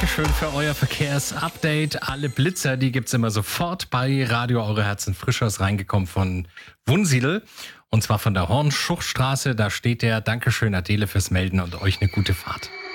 Dankeschön für euer Verkehrsupdate. Alle Blitzer, die gibt's immer sofort bei Radio Eure Herzen. Frischers reingekommen von Wunsiedel. Und zwar von der Hornschuchstraße. Da steht der. Dankeschön, Adele, fürs Melden und euch eine gute Fahrt.